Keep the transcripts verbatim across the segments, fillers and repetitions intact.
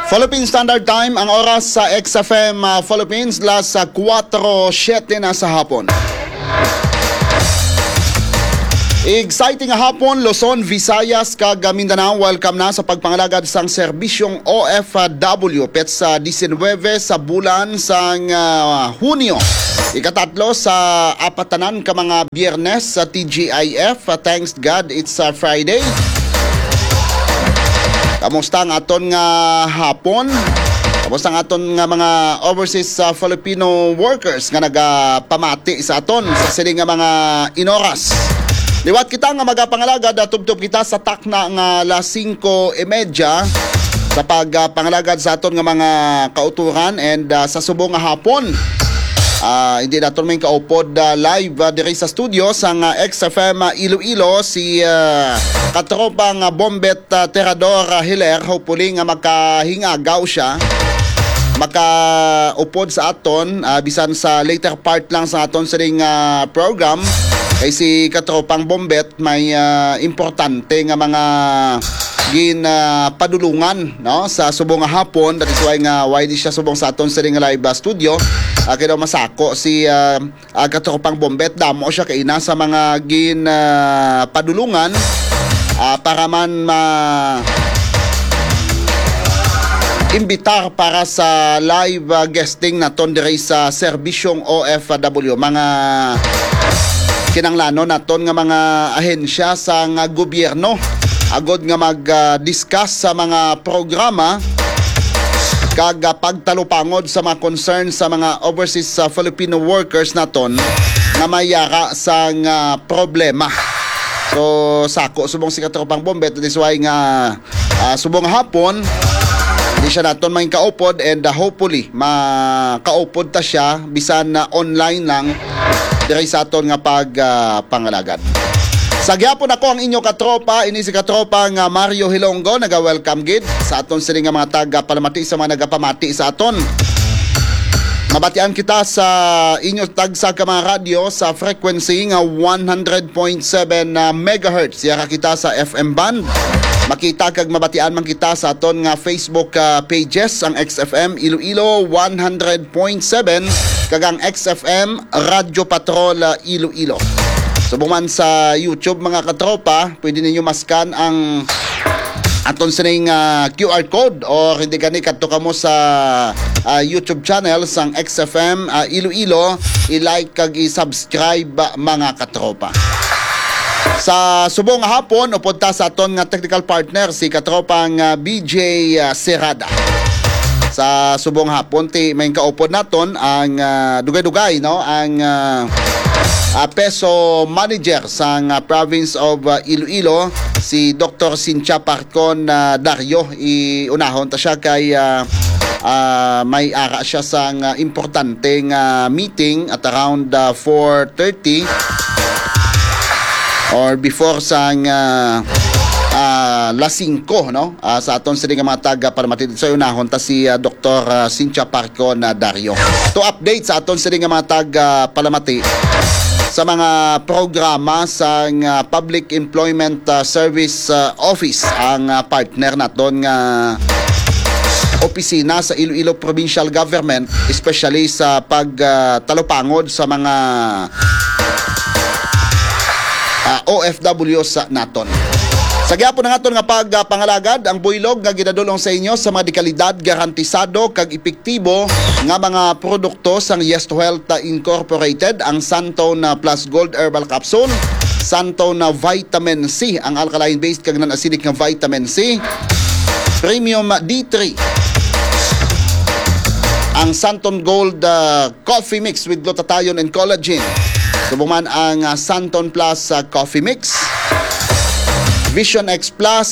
Philippine Standard Time, ang oras sa X F M uh, Philippines, las uh, four seven na sa hapon. Exciting hapon, Luzon, Visayas, kag Mindanao. Welcome na sa pagpangalagad sang serbisyong O F W pet sa nineteen sa bulan sang uh, Hunyo. Ikatatlo sa apatanan ka mga Biyernes sa T G I F. Uh, thanks God, it's uh, Friday. Kamusta ang aton nga hapon? Kamusta ang aton nga mga overseas uh, Filipino workers nga nagapamati sa aton sa siling nga mga inoras? Liwat kita nga magapangalagad at tubtub kita sa takna nga las cinco y media sa pagpangalagad sa aton nga mga kauturan and uh, sa subong nga hapon. Uh, hindi natin may kaupod uh, live uh, diri sa studio sa uh, X F M uh, Iloilo si uh, katropang uh, Bombet uh, Terador uh, Hiler. Hopefully nga makahingagaw siya, makaupod sa aton uh, bisan sa later part lang sa aton sa ring uh, program. Kay si katropang Bombet may uh, importante nga mga gin uh, padulungan no sa subong nga hapon. That is why nga why di siya subong sa aton sa ring live uh, studio. Uh, kaya daw masako si uh, uh, katropang Bombet, damo siya kay ina sa mga gin uh, padulungan uh, para man ma imbitar para sa live uh, guesting naton diri sa serbisyong O F W, mga kinanglano naton nga mga ahensya sa nga gobyerno agod nga mag-discuss uh, sa mga programa kag pagtalupangod sa mga concern sa mga overseas uh, Filipino workers naton nga mayara sa uh, problema. So sako subong si katropang Bombet, this why nga uh, subong hapon di siya naton may kaupod and uh, hopefully makaupod ta siya bisan na uh, online lang diri sa aton nga pag uh, pangalagad. Sa gyapon ako ang inyo katropa, ini si katropa nga Mario Hilonggo, naga-welcome gid sa aton sila nga mga taga palamati sa mga nagapamati sa aton. Mabatian kita sa inyo tagsa ka mga radyo sa frequency nga one hundred point seven uh, megahertz. Yara kita sa F M band. Makita kag mabatian man kita sa aton nga Facebook uh, pages, ang X F M Iloilo one hundred point seven kag ang X F M Radio Patrol uh, Iloilo. Subuman sa YouTube mga katropa, pwede ninyo maskan ang aton sining uh, Q R code or hindi gani kadto kamo sa uh, YouTube channel sang X F M uh, Iloilo, i-like kag i-subscribe uh, mga katropa. Sa subong hapon upod ta sa aton nga technical partner si katropang uh, B J uh, Serrada. Sa subong hapon ti may kaupod naton ang uh, dugay-dugay no ang uh, Uh, peso manager sa uh, province of uh, Iloilo, si Doctor Cynthia Parcon uh, Dario. Iunahon ta siya kay uh, uh, may ara siya sa uh, importanteng uh, meeting at around uh, four thirty or before sa uh, uh, las cinco no uh, sa aton sa mga taga para matid sa unahon ta si uh, Doctor uh, Cynthia Parcon uh, Dario to update sa aton sa mga taga palamati sa mga programa sa uh, Public Employment uh, Service uh, Office, ang uh, partner naton nga uh, opisina sa Iloilo Provincial Government, especially sa pagtalupangod uh, sa mga uh, O F W sa naton. Sa gyapon na naton nga pagpangalagad ang buylog nga ginadulong sa inyo sa mga dekalidad, garantisado kag epektibo nga mga produkto sang Yes to Health Incorporated, ang Santone Plus Gold Herbal Capsule, Santone Vitamin C, ang alkaline based kag non-acidic nga vitamin C, Premium D three, ang Santone Gold uh, Coffee Mix with glutathione and collagen, subuman ang uh, Santone Plus uh, Coffee Mix, Vision X Plus,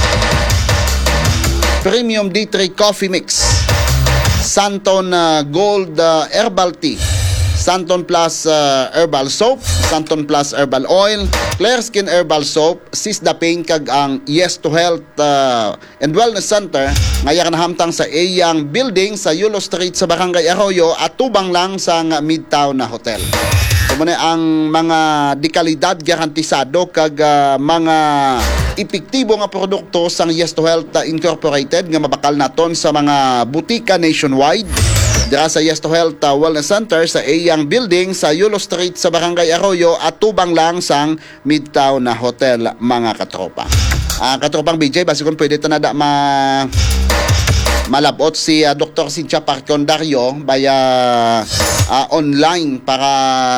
Premium D three Coffee Mix, Santone uh, Gold uh, Herbal Tea, Santone Plus uh, Herbal Soap, Santone Plus Herbal Oil, Clear Skin Herbal Soap, Sisdapane kag ang Yes to Health uh, and Wellness Center ngayon nahamtang sa Eyang Building sa Yulo Street sa Barangay Arroyo at tubang lang sa Midtown na hotel. muna ang mga dekalidad garantisado kag uh, mga epektibo nga produkto sang Yes to Health Incorporated nga mabakal naton sa mga butika nationwide. Dira sa Yes to Health uh, Wellness Center sa Ayang Building sa Yulo Street sa Barangay Arroyo at tubang lang sang Midtown na Hotel, mga katropa. Uh, katropang B J, basi kung pwede tanada ma malabot si uh, Doctor Cynthia Parcondario via uh, online para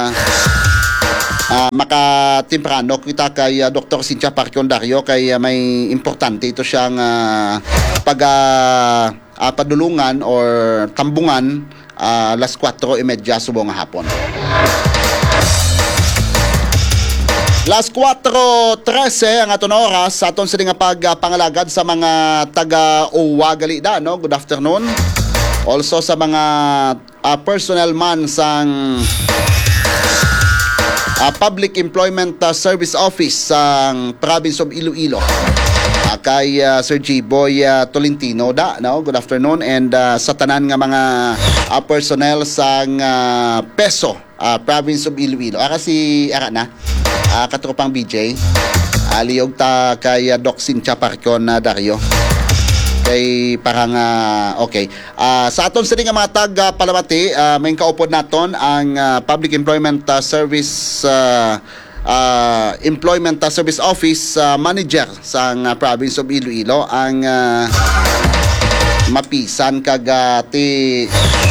uh, makatimprano kita kay uh, Doctor Cynthia Parcondario kay uh, may importante ito siyang uh, pag uh, uh, padulungan or tambungan uh, alas kwatro trenta subong hapon. Las kwatro trese ang aton oras sa aton sa nga pagpangalagad sa mga taga-O W A Galida, no? Good afternoon. Also sa mga uh, personnel man sang uh, Public Employment uh, Service Office sang Province of Iloilo. Uh, kay uh, Sir G-Boy uh, Tolentino da, no? Good afternoon. And uh, sa tanan nga mga uh, personnel sang uh, Peso, uh, Province of Iloilo. Ara si ara na Uh, katropang B J, uh, liyog ta kay uh, Doc Cynthia Parcondario. Kay parang, uh, okay. Uh, sa aton sa nga mga tag-palamati, uh, may kaupod naton ang uh, Public Employment uh, Service uh, uh, Employment uh, Service Office uh, Manager sa uh, Province of Iloilo, ang uh, mapisan kagati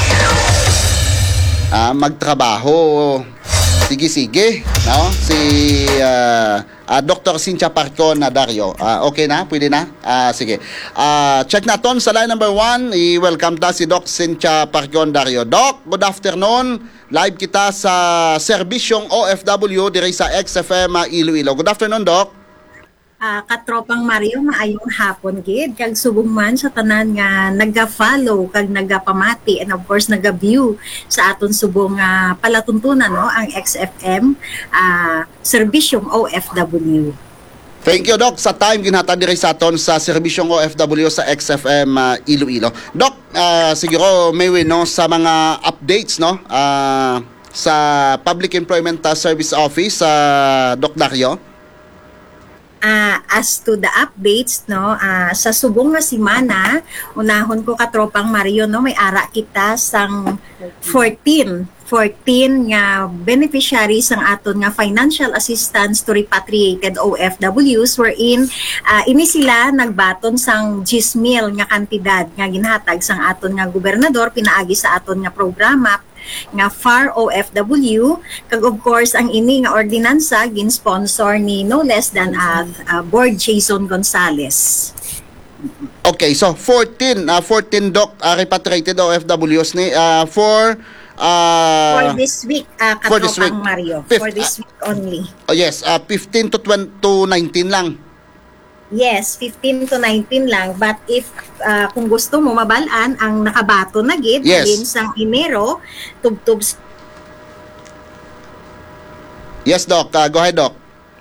uh, magtrabaho. Sige-sige, no? Si uh, uh, Doctor Cynthia Parcondario. Uh, okay na? Pwede na? Uh, sige. Uh, check naton sa line number one. I-welcome ta si Doc Cynthia Parcondario. Doc, good afternoon. Live kita sa serbisyong O F W diri sa X F M uh, Iloilo. Good afternoon, Doc. Uh, katropang Mario, maayong hapon gid kag subong man sa tanan nga naga-follow kag naga-pamati and of course naga-view sa aton subong uh, palatuntunan, no, ang X F M uh, serbisyong O F W. Thank you, Doc, sa time ginhatag diri sa aton sa serbisyong O F W sa X F M uh, Iloilo. Doc, uh, siguro may we no sa mga updates, no, uh, sa Public Employment uh, Service Office sa uh, Doc Dario. Uh, as to the updates, no, uh, sa subong nga semana, unahon ko katropang Mario, no, may ara kita sang fourteen nga beneficiaries ang aton nga financial assistance to repatriated O F Ws, wherein uh, ini sila nagbaton sang ten mil nga kantidad nga ginhatag sang aton nga gobernador pinaagi sa aton nga programa nga F A R O F W, kag of course ang ini nga ordinansa gin-sponsor ni no less than uh, uh, Board Jason Gonzales. Okay, so fourteen uh, fourteen doc uh, repatriated O F Ws ni uh, for uh, for this week, uh, for this week Mario, Fifth, for this week only. Uh, oh yes, uh, fifteen to twenty to nineteen lang. Yes, fifteen to nineteen lang, but if uh, kung gusto mo mabalaan ang nakabato na gid yes. din sang Enero tubtub. Yes, Doc. Uh, go ahead, Doc.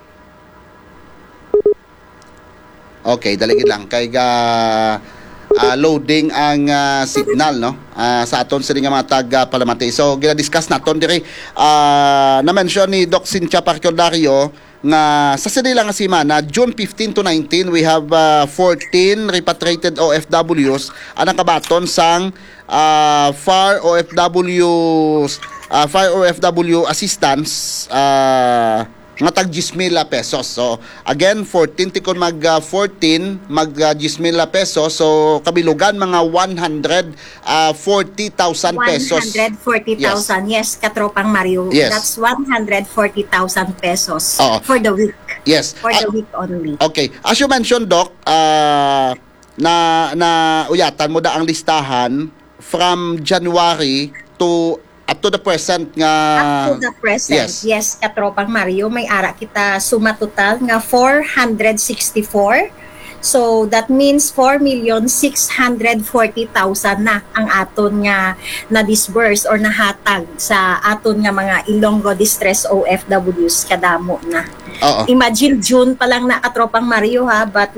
Okay, dalagin lang kay uh, uh, loading ang uh, signal, no, uh, sa aton sa nga mga taga palamati. So gina-discuss naton diri uh, na-mention ni Doc Cynthia Parcondario nga sa sila nga semana June fifteen to nineteen we have uh, fourteen repatriated O F Ws ang nakabaton sang uh, F A R O F Ws uh, F A R O F W assistance uh, nga tag ten mil pesos. So again fourteen tikon mag uh, fourteen mag uh, ten mil pesos, so kabilugan mga one hundred forty thousand pesos. one hundred forty thousand, yes. Yes, katropang Mario. Yes. That's one hundred forty thousand pesos Oo. for the week. Yes. For the uh, week only. Okay. As you mentioned, Doc, uh, na na uyatan mo da ang listahan from January to up to the present nga up to the present. Yes, yes katropang Mario, may ara kita suma total nga four hundred sixty-four. So that means four million six hundred forty thousand na ang aton nga na disburse or nahatag sa aton nga mga Ilonggo Distress O F Ws kadamo na. Oo. Imagine June pa lang na katropang Mario ha, but we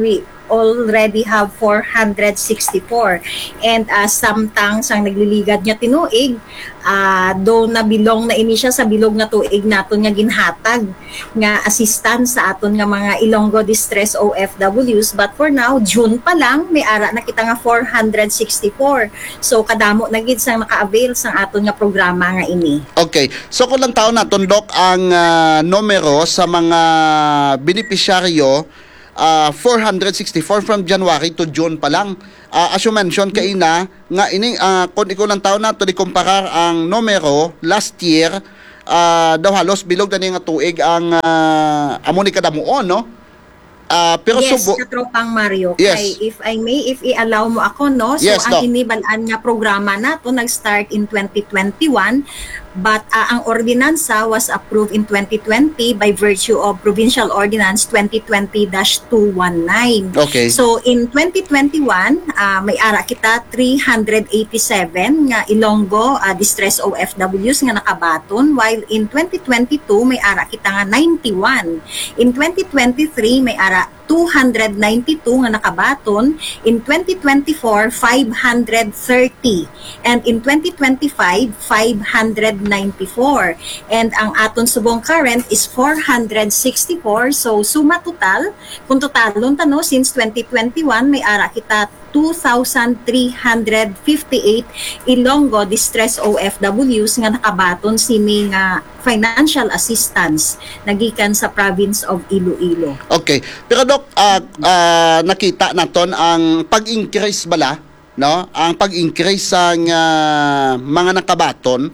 already have four hundred sixty-four. And uh, samtang sang nagliligad nga tinuig, uh, do na bilong na ini siya sa bilog na tuig naton nga ginhatag nga assistance sa aton nga mga Ilonggo Distress O F Ws. But for now, June pa lang, may ara na kita nga four hundred sixty-four. So kadamo na gid sang naka-avail sang aton nga programa nga ini. Okay. So kung lang taon naton, Doc, ang uh, numero sa mga beneficiaryo, uh, four hundred sixty-four from January to June pa lang. Uh, as you mentioned kaina, nga ini, uh, kung ikaw lang taon na, to di kumparar ang numero last year, uh, daw halos bilog na nga tuig ang uh, amo ni kadamuon, no? Uh, pero yes, subo, katropang Mario. Yes. Kay, if I may, if i-allow mo ako, no? So, Yes, ang Doc. inibalaan nga programa na to nag-start in twenty twenty-one, but uh, ang ordinansa was approved in twenty twenty by virtue of Provincial Ordinance twenty twenty dash two nineteen. Okay. So, in twenty twenty-one, uh, may ara kita three hundred eighty-seven nga Ilonggo uh, Distress O F Ws nga nakabaton, while in twenty twenty-two, may ara kita nga ninety-one. In twenty twenty-three, may ara two hundred ninety-two nga nakabaton. In twenty twenty-four, five hundred thirty. And in twenty twenty-five, five hundred ninety-four. And ang aton subong current is four hundred sixty-four. So suma total, kung totalon tano since twenty twenty-one, may ara kita two thousand three hundred fifty-eight Ilonggo Distress O F Ws nga nakabaton sini nga financial assistance nagikan sa province of Iloilo. okay. Pero Doc, uh, uh, nakita naton ang pag-increase bala, no? Ang pag-increase sang uh, mga nakabaton,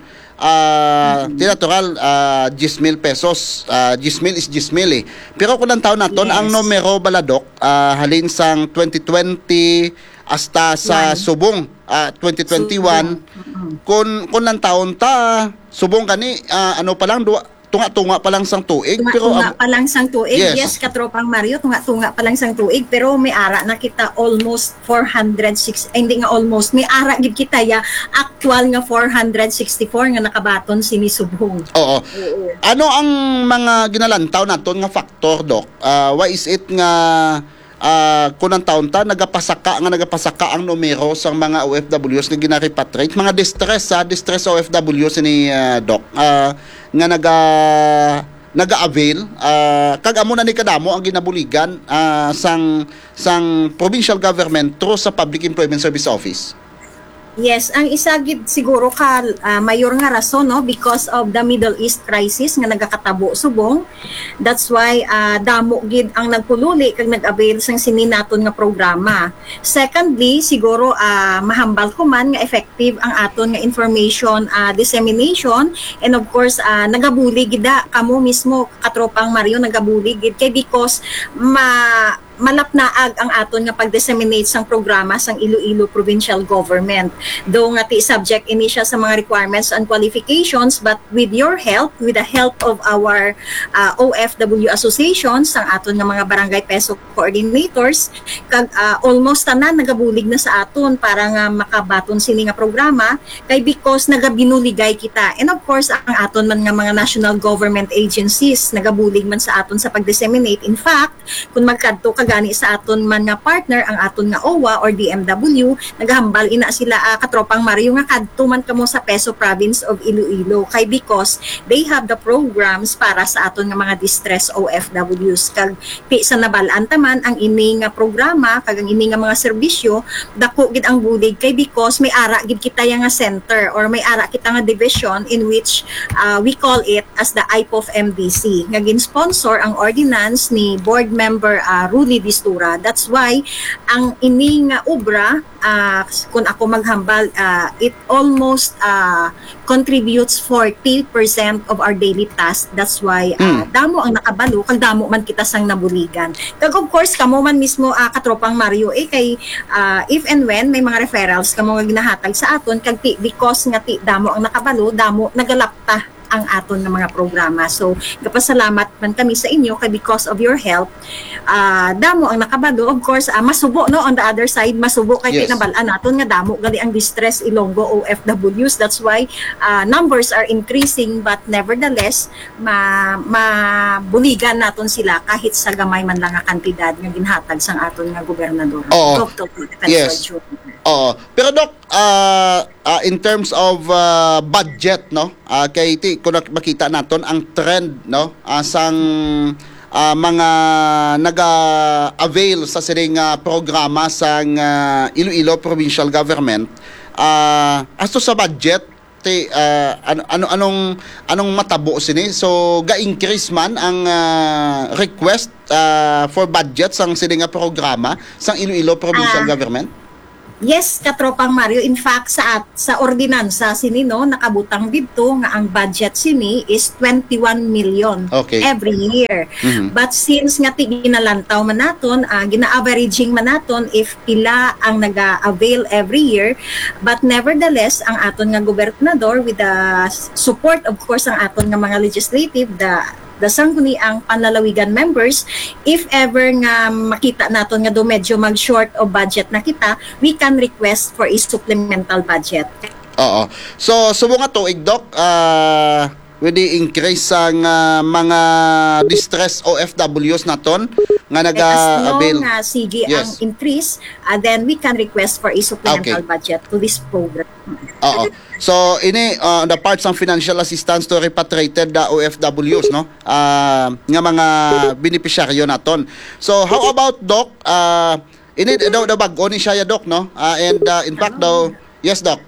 uh, mm-hmm. tinatural, uh, ten mil pesos, uh, ten mil is ten mil eh. Pero kung ang taon naton, Yes. ang numero bala, Doc, uh, halin sang twenty twenty hasta sa One. subong uh, twenty twenty-one, kung kung ang taon ta subong kani, uh, ano pa lang, duwa, tunga-tunga pa lang sang tuig. Pero Tunga-tunga um, pa lang sang tuig. Yes. Yes, katropang Mario, tunga-tunga pa lang sang tuig. Pero may ara na kita almost four hundred six, eh, hindi nga almost, may ara gid kita ya actual nga four hundred sixty-four nga nakabaton sini subong. oo. Oo. Ano ang mga ginalantaw naton nga factor, Doc? Uh, why is it nga uh, kunang taon ta nagapasaka nga nagapasaka ang numero sa mga O F Ws nga gina-repatriate, mga distress sa distress O F Ws ni uh, Doc, uh, nga naga naga-avail, uh, kag amo na ni kadamo ang ginabuligan uh, sang sang provincial government through sa Public Employment Service Office. Yes, ang isa gid siguro ka uh, mayor nga rason, no, because of the Middle East crisis nga nagakatabo subong. That's why uh, damo gid ang nagpululi kag nag-avail sang sininaton nga programa. Secondly, siguro uh, mahambal ko man nga effective ang aton nga information uh, dissemination, and of course uh, nagabuli gid kamo mismo katropang Mario, nagabuli gid kay because ma malapnaag ang aton nga pag-disseminate sang programa sang Iloilo Provincial Government. Though nga ti subject ini siya sa mga requirements and qualifications, but with your help, with the help of our uh, O F W associations, sang aton nga mga barangay peso coordinators, kag uh, almost tanan nagabulig na sa aton para nga makabaton sini nga programa, kay because nagabinuligay kita. And of course, ang aton man nga mga national government agencies nagabulig man sa aton sa pag-disseminate. In fact, kung magkadto ka gani sa aton man nga partner, ang aton nga O W A or D M W, naghambal ina sila uh, katropang Mario nga kadto man kamo sa Peso Province of Iloilo, kay because they have the programs para sa aton nga mga distress O F Ws. Kag ti sa nabalaan taman ang ini nga programa kag ang ini nga mga serbisyo, dako gid ang bulig kay because may ara gid kita nga center or may ara kita nga division in which uh, we call it as the I P O F M D C nga gin-sponsor ang ordinance ni board member uh, Rudy Distura. That's why ang ining nga obra, uh, kung ako maghambal, uh, it almost uh, contributes forty percent of our daily task. That's why uh, Mm. damo ang nakabalo kag damo man kita sang nabuligan. Kag of course kamo man mismo uh, katropang Mario eh kay uh, if and when may mga referrals kamo nga ginahatag sa aton kag ti because nga ti damo ang nakabalo, damo nagalapta ang aton nga mga programa. So kapasalamat man kami sa inyo kay because of your help uh, damo ang nakabado. Of course uh, masubo no on the other side, masubo kay Yes. tinabalaan naton nga damo gali ang distress Ilonggo O F Ws. That's why uh, numbers are increasing, but nevertheless ma mabuligan naton sila kahit sa gamay man lang nga kantidad nga ginhatag sang aton nga gobernador. Oo. Doctor Yes. Oo. Pero Doc, uh, uh, in terms of uh, budget, no? Uh, kay ti kung nak- makita naton ang trend, no? Uh, sang uh, mga naga-avail sa siring uh, programa sang uh, Iloilo Provincial Government, uh, asto sa budget, ti uh, ano ano anong anong matabo sini, so ga-increase man ang uh, request uh, for budget sang sining nga programa sang Iloilo Provincial Ah. Government. Yes, katropang Mario. In fact, sa sa ordinansa sini no nakabutang dito nga ang budget sini is twenty-one million Okay. every year. Mhm. But since nga ti ginalantaw man naton, uh, gina-averaging man naton if pila ang naga-avail every year, but nevertheless ang aton nga gobernador with the support of course ang aton nga mga legislative, the the sangguniang panlalawigan members, if ever nga makita naton nga do medyo mag-short of budget na kita, we can request for a supplemental budget. Oo. So subo nga tuig Doc, uh, with the increase sang uh, mga distress O F Ws naton nga And as naga-avail. long nga sige Yes. ang increase, uh, then we can request for a supplemental Okay. budget to this program. Oo. So ini uh, the parts ng financial assistance to repatriated uh, O F Ws, no? Uh, nga mga beneficiaryo naton. So how about Doc, uh, ini daw daw bag-o ni siya Doc, no? Uh, and uh, in fact daw, yes Doc.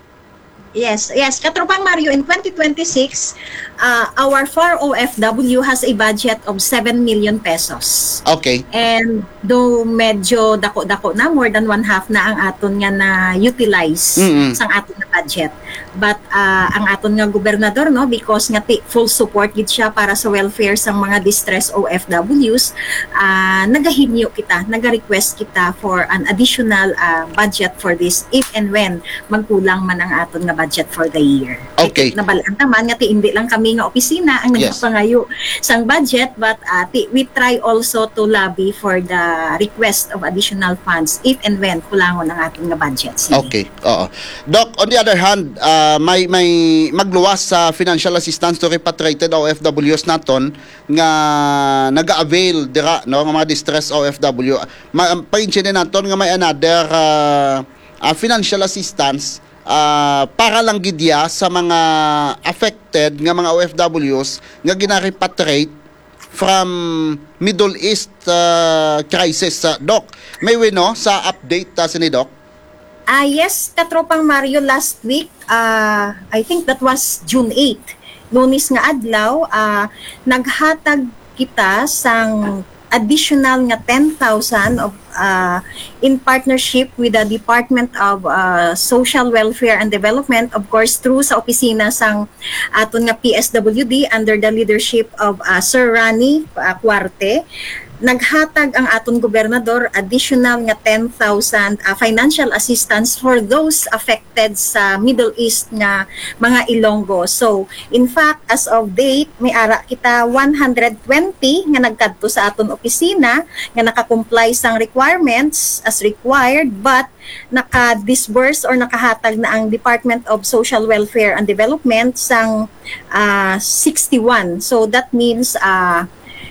Yes, yes. Katropang Mario, in twenty twenty-six, uh, our four O F W has a budget of seven million pesos. Okay. And though medyo dako-dako na, more than one half na ang aton nga na-utilize Mm-mm. sang aton nga budget. But uh, ang aton nga gobernador, no, because nga ti, full support gid siya para sa welfare sang mga distressed O F Ws, uh, nagahinyo kita, naga-request kita for an additional uh, budget for this if and when magkulang man ang aton nga budget for the year. Okay. Nabalaan taman nga ti hindi lang kami nga opisina ang Yes. nagpangayo sang budget, but uh, ti, we try also to lobby for the request of additional funds if and when kulangon ang ating nga budget. Sige. Okay. Oo. Doc, on the other hand, uh, may may magluwas sa financial assistance to repatriated O F Ws naton nga naga-avail dira no nga mga distress O F W. Ma painsin naton nga may another uh, uh, financial assistance uh, para lang gidya sa mga affected nga mga O F Ws nga gina-repatriate from Middle East uh, crisis. Uh, Doc, may we no sa update uh, sini Doc? Ah yes, katropang Mario, last week, uh, I think that was June eighth, Lunes nga adlaw, uh, naghatag kita sang additional nga ten thousand of uh, in partnership with the Department of uh, Social Welfare and Development, of course through sa opisina sang aton nga P S W D under the leadership of uh, Sir Rani uh, Cuarte. Naghatag ang aton gobernador additional nga ten thousand uh, financial assistance for those affected sa Middle East nga mga Ilonggo. So, in fact, as of date, may ara kita one hundred twenty nga nagkadto sa aton opisina nga naka-comply sang requirements as required, but naka-disburse or nakahatag na ang Department of Social Welfare and Development sang uh, sixty-one. So, that means uh,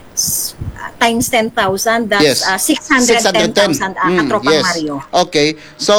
s- times ten thousand, that's Yes. uh, six hundred ten thousand uh, Mm, katropang yes. Mario. Okay. So,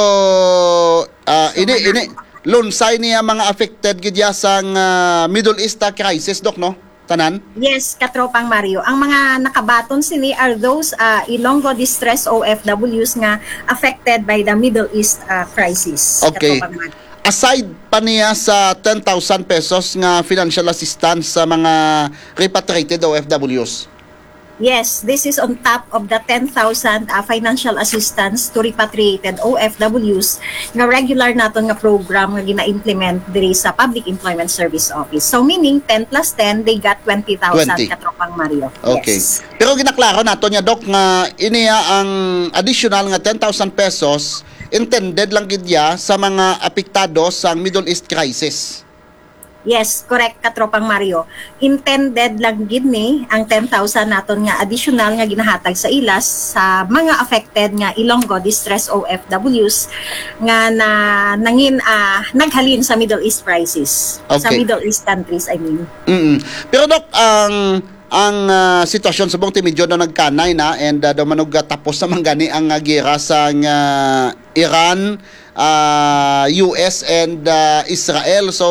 uh, So, ini mana- ini lunsay niya mga affected gidya sang uh, Middle East uh, crisis Doc, no? Tanan? Yes, katropang Mario. Ang mga nakabaton sini are those uh, Ilonggo distress O F Ws nga affected by the Middle East uh, crisis. Okay. Katropang Mario. Aside pa niya sa ten thousand pesos nga financial assistance sa mga repatriated O F Ws. Yes, this is on top of the ten thousand uh, financial assistance to repatriated O F Ws nga regular naton nga program nga gina-implement diri sa Public Employment Service Office. So meaning ten plus ten, they got twenty thousand twenty. katropang Mario. Okay. Yes. Pero ginaklaro nato niya Doc nga iniya ang additional nga ten thousand pesos intended lang gidya sa mga apektado sa Middle East crisis. Yes, correct katropang Mario. Intended lang gid ni ang ten thousand naton nga additional nga ginahatag sa ilas sa mga affected nga Ilonggo distress O F Ws nga na nangin ah, naghalin sa Middle East crisis. Sa Okay. Middle East countries, I mean. Mm. Pero Doc, ang ang ah, sitwasyon sa buong medyo na nagkanay na and uh, dumanog ah, tapos naman gani ang uh, gera sa ah, Iran, ah, U S and ah, Israel. So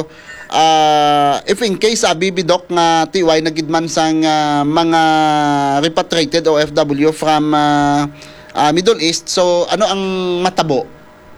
uh, if in case sabi uh, Doc nga T Y nagidman sang ah, mga repatriated O F W from ah, ah, Middle East, so ano ang matabo?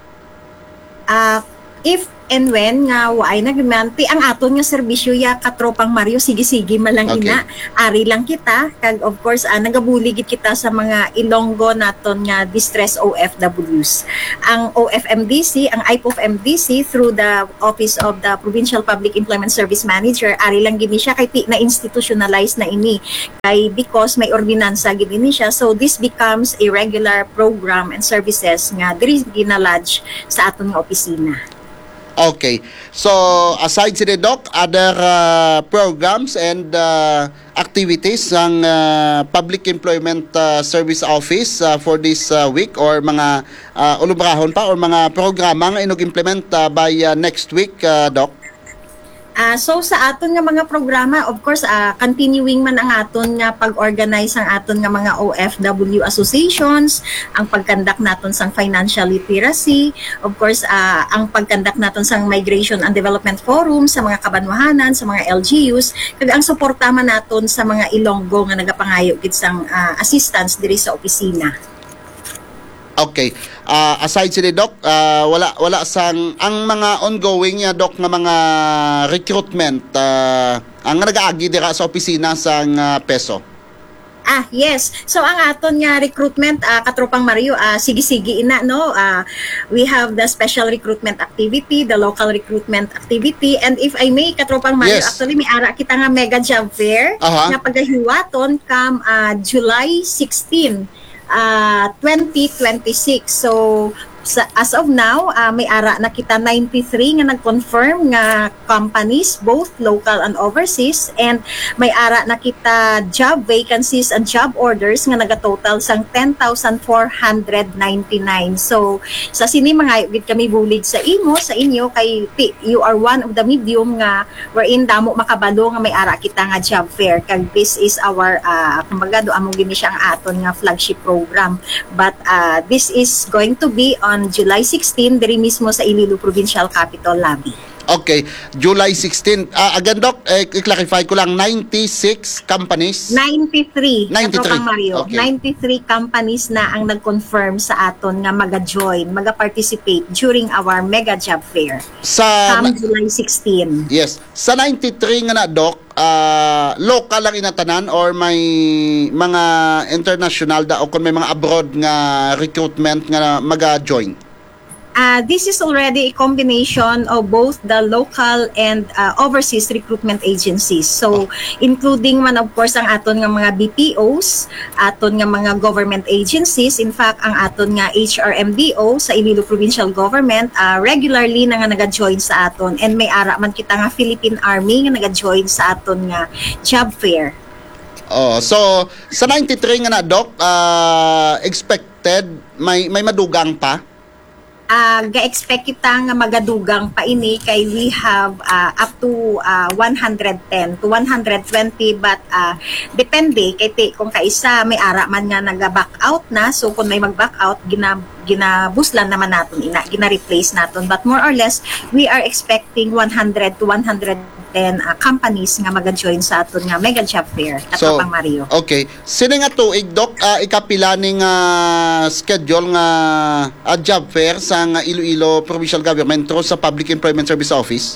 Ah, if and when nga waay nagmanti ang aton nga serbisyo ya katropang Mario, sige-sige malang Okay. ina ari lang kita kag of course ah, nagabuligid kita sa mga Ilonggo naton nga distress O F Ws. Ang O F M D C, ang I P O F M D C through the Office of the Provincial Public Employment Service Manager, ari lang gini siya kay ti na institutionalize na ini kay because may ordinansa gid ini siya, so this becomes a regular program and services nga diri ginalodge sa aton nga opisina. Okay. So, aside si Doc, other uh, programs and uh, activities ng uh, Public Employment uh, Service Office uh, for this uh, week or mga uh, ulubrahon pa or mga programa nga inog-implement uh, by uh, next week, uh, Doc? Ah, so sa aton nga mga programa, of course, ah, continuing man ang aton nga pag-organize ang aton nga mga O F W associations, ang pagkandak naton sang financial literacy, of course, ah, ang pagkandak naton sang migration and development forum sa mga kabanwahanan, sa mga L G Us, kag ang suporta man naton sa mga Ilonggo nga nagapangayo gid sang ah, assistance diri sa opisina. Okay. Uh, aside si Doc, uh, wala wala sang ang mga ongoing ya Doc nga mga recruitment uh, ang nagaagi dira sa opisina sang uh, peso. Ah, yes. So ang aton nga recruitment ah, katropang Mario, ah, sige-sige ina no. Ah, we have the special recruitment activity, the local recruitment activity, and if I may katropang Mario, Yes. actually may ara kita nga mega job fair Aha. nga pagahiwaton kam ah, July sixteenth, ah, twenty twenty-six. So sa, as of now, ah, may ara na kita ninety-three nga nag-confirm nga companies, both local and overseas, and may ara na kita job vacancies and job orders nga naga-total sang ten thousand four hundred ninety-nine. So sa sini mga gid kami bulig sa imo, sa inyo kay ti- you are one of the medium nga wherein damo makabalo nga may ara kita nga job fair, kag this is our uh, kumbaga do amo gini siya ang aton nga flagship program, but uh, this is going to be on July sixteenth diri mismo sa Iloilo Provincial Capitol Lobby. Okay, July sixteenth. Uh, again, Doc, eh, i-clarify ko lang, ninety-six companies. ninety-three, ninety-three. Katropang Mario. Okay. ninety-three companies na ang nag-confirm sa aton nga maga-join, maga-participate during our mega job fair. Sa Come July sixteenth. Yes, sa ninety-three nga na Doc, uh, local lang inatanan or may mga international da o kung may mga abroad nga recruitment nga maga-join. Uh, this is already a combination of both the local and uh, overseas recruitment agencies. So, including man of course ang aton nga mga B P Os, aton nga mga government agencies. In fact, ang aton nga H R M D O sa Iloilo Provincial Government uh, regularly na nga naga-join sa aton, and may ara man kita nga Philippine Army nga naga-join sa aton nga job fair. Oh, so sa ninety-three nga na Doc, uh, expected may may madugang pa. uh, ga-expect kita nga magadugang pa ini kay we have uh, up to uh, one hundred ten to one hundred twenty, but uh, depende kay ti, kung kaisa may ara man nga naga-back out na, so kung may mag-back out gina ginabuslan naman naton ina, gina-replace naton, but more or less we are expecting one hundred to one hundred ten uh, companies nga maga-join sa aton nga mega job fair at So, Pang Mario. okay. Sino nga tuig, Doc, uh, ikapila ning uh, schedule nga uh, job fair sa nga Iloilo Provincial Government through sa Public Employment Service Office?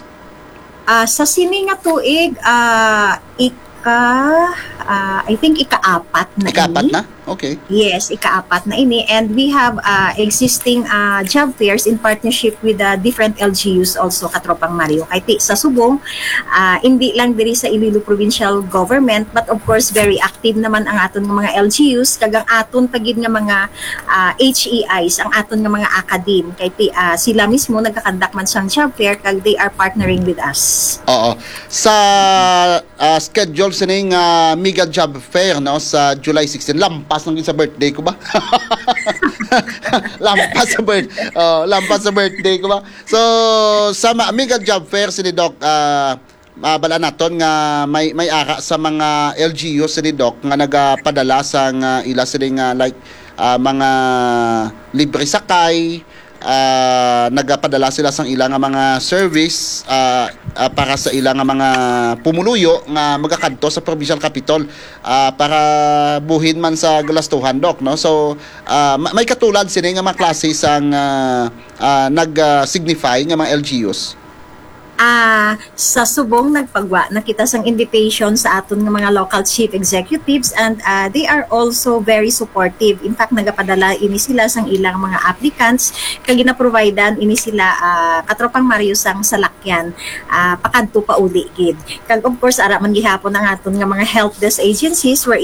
Uh, sa sini nga tuig, uh, ika, uh, I think ika-apat na Ika-apat ini. na? Okay. Yes, ikaapat na ini, and we have uh, existing uh, job fairs in partnership with the different L G Us also, katropang Mario. Kay ti sa Subong, uh, hindi lang diri sa Iloilo Provincial Government, but of course very active naman ang aton nga mga L G Us, kagang aton pagid nga mga uh, H E Is, ang aton nga mga academe. Kay ti uh, sila mismo nagkakandak man sang job fair, kag they are partnering with us. Oo. Sa uh, schedule sining uh, Mega Job Fair no sa July sixteen, lampas lang yun sa birthday ko ba? lampas sa birth uh, lampas sa birthday ko ba? So sa ma- Mega Job Fair sini Doc, uh, mabala naton nga may may ara sa mga L G U sini Doc nga nagapadala sang uh, ila sini nga like uh, mga libre sakay, uh, nagapadala sila sang ilang nga mga service uh, uh, para sa ilang nga mga pumuluyo nga magakadto sa provincial capital uh, para buhin man sa galastuhan Doc, no? So uh, may katulad sini nga mga klase sang uh, uh, nag-signify nga mga L G Us. Ah, sa Subong nagpagwa nakita sang invitation sa aton nga mga local chief executives, and uh, they are also very supportive. In fact, nagapadala ini sila sang ilang mga applicants kag gina-providean ini sila uh, katropang Mario sang salakyan uh, pakadto pa uli gid. Kag of course ara man gihapon ang aton nga mga health desk agencies where